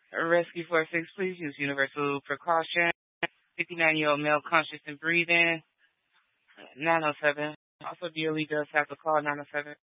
Rescue 46, please use universal precaution. 59-year-old male conscious and breathing. 907. Also, DOE does have to call 907.